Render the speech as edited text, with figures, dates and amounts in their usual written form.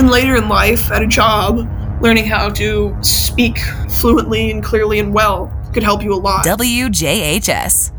then later in life, at a job, learning how to speak fluently and clearly and well could help you a lot. WJHS.